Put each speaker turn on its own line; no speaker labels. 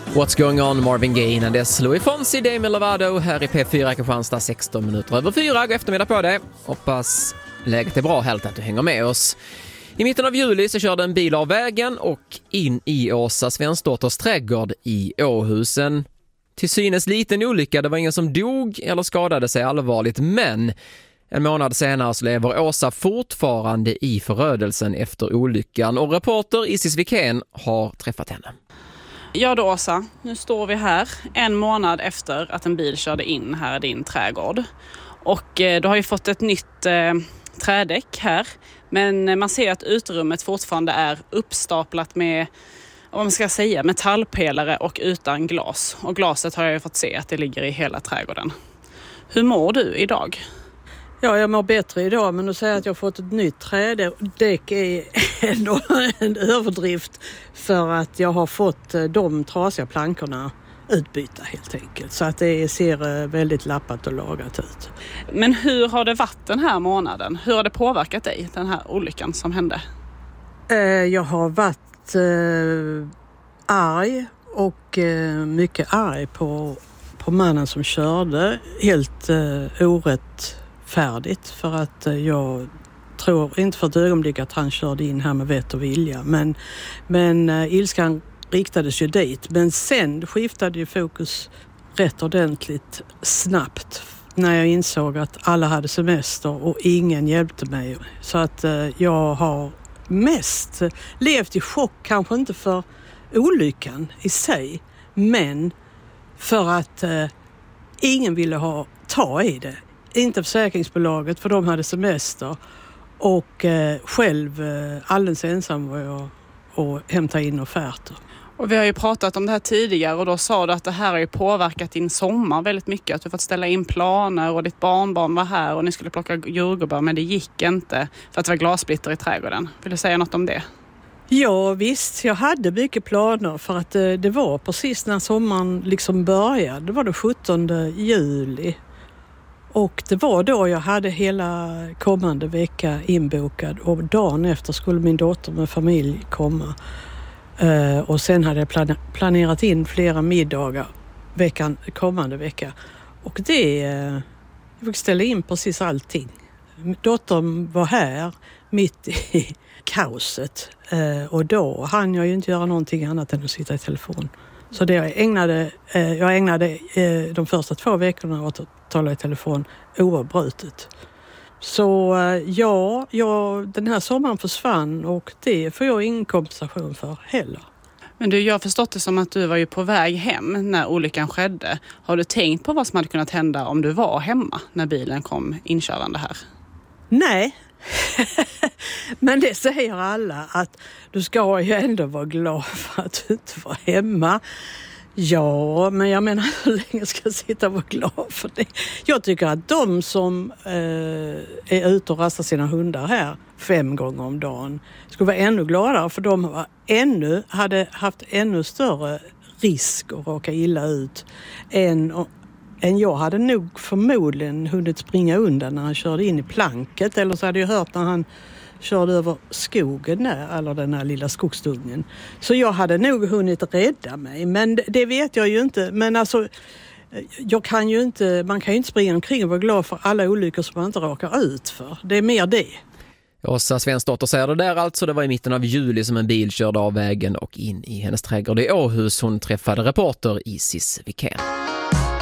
What's going on, Marvin Gaye innan dess Louis Fonsi, Demi Lovato här i P4 Kristianstad 16 minuter över 4. God eftermiddag på dig. Hoppas läget är bra, helt att du hänger med oss. I mitten av juli så körde en bil av vägen och in i Åsa Svensdotters trädgård i Åhusen. Till synes liten olycka, det var ingen som dog eller skadade sig allvarligt, men en månad senare så lever Åsa fortfarande i förödelsen efter olyckan och reporter Isis Wikén har träffat henne.
Ja då Åsa, nu står vi här en månad efter att en bil körde in här i din trädgård. Och du har ju fått ett nytt trädäck här, men man ser att utrymmet fortfarande är uppstaplat med, vad man ska säga, metallpelare och utan glas. Och glaset har jag ju fått se att det ligger i hela trädgården. Hur mår du idag?
Ja, jag mår bättre idag, men att säga att jag har fått ett nytt trädäck är ändå en överdrift, för att jag har fått de trasiga plankorna utbyta helt enkelt. Så att det ser väldigt lappat och lagat ut.
Men hur har det varit den här månaden? Hur har det påverkat dig, den här olyckan som hände?
Jag har varit arg och mycket arg på mannen som körde helt orättfärdigt, för att jag tror inte för ett ögonblick att han körde in här med vett och vilja, men ilskan riktades ju dit. Men sen skiftade ju fokus rätt ordentligt snabbt när jag insåg att alla hade semester och ingen hjälpte mig. Så att jag har mest levt i chock, kanske inte för olyckan i sig, men för att ingen ville ta i det. Inte försäkringsbolaget, för de hade semester, och själv alldeles ensam var jag och hämta in offerter.
Och vi har ju pratat om det här tidigare, och då sa du att det här har ju påverkat din sommar väldigt mycket. Att du fått ställa in planer och ditt barnbarn var här och ni skulle plocka jordgubbar, men det gick inte för att det var glassplitter i trädgården. Vill du säga något om det?
Ja visst, jag hade mycket planer, för att det var precis när sommaren liksom började. Det var den 17 juli. Och det var då jag hade hela kommande vecka inbokad, och dagen efter skulle min dotter med familj komma. Och sen hade jag planerat in flera middagar kommande vecka. Och jag fick ställa in precis allting. Dottern var här mitt i kaoset, och då hann jag ju inte göra någonting annat än att sitta i telefon. Så det jag ägnade de första 2 veckorna åt att tala i telefon oavbrutet. Så den här sommaren försvann, och det får jag ingen kompensation för heller.
Men jag har förstått det som att du var ju på väg hem när olyckan skedde. Har du tänkt på vad som hade kunnat hända om du var hemma när bilen kom inkörande här?
Nej, men det säger alla, att du ska ju ändå vara glad för att du inte var hemma. Ja, men jag menar, hur länge ska jag sitta och vara glad för det? Jag tycker att de som är ute och rastar sina hundar här 5 gånger om dagen skulle vara ännu gladare, för de hade haft ännu större risk att råka illa ut än jag hade nog förmodligen hunnit springa undan när han körde in i planket, eller så hade jag hört när han körde över skogen där, eller den här lilla skogsdungen. Så jag hade nog hunnit rädda mig, men det vet jag ju inte. Men alltså, man kan ju inte springa omkring och vara glad för alla olyckor som man inte råkar ut för. Det är mer det.
Åsa Svensdotter säger det där alltså. Det var i mitten av juli som en bil körde av vägen och in i hennes trädgård i Åhus. Hon träffade reporter Isis Wikén.